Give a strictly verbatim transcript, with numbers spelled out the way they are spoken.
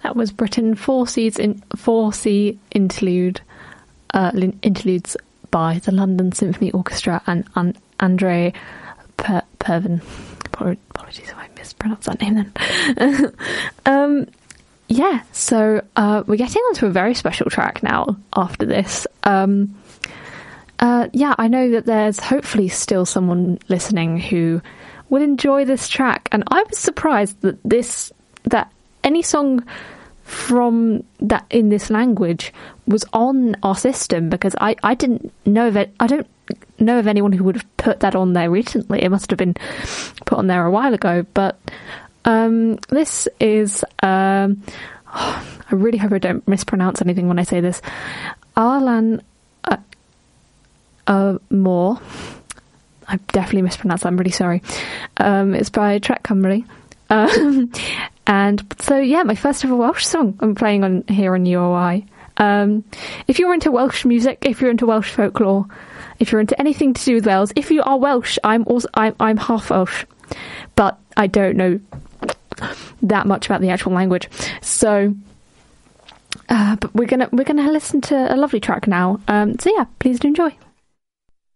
That was Britain Four Seas in Four Sea Interlude, uh, interludes by the London Symphony Orchestra and and Andre per- Pervin. Apologies if I mispronounced that name then. um, yeah, so uh, we're getting onto a very special track now after this. Um, uh, yeah, I know that there's hopefully still someone listening who will enjoy this track, and I was surprised that this that any song from that in this language was on our system, because I, I didn't know of it. I don't know of anyone who would have put that on there recently. It must have been put on there a while ago. But um, this is, um, oh, I really hope I don't mispronounce anything when I say this. Arlan uh, uh, Moore. I definitely mispronounced that. I'm really sorry. Um, it's by Trek Cymru. Um, and so, yeah, my first ever Welsh song I'm playing on here on U O I. Um, if you're into Welsh music, if you're into Welsh folklore, if you're into anything to do with Wales, if you are Welsh, I'm also I'm, I'm half Welsh, but I don't know that much about the actual language. So, uh, but we're gonna we're gonna listen to a lovely track now. Um, so yeah, please do enjoy.